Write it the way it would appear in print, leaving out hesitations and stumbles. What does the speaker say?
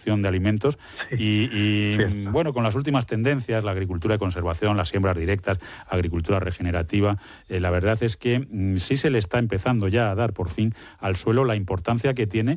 producción de alimentos y bueno, con las últimas tendencias, la agricultura de conservación, las siembras directas, agricultura regenerativa, la verdad es que sí se le está empezando ya a dar por fin al suelo la importancia que tiene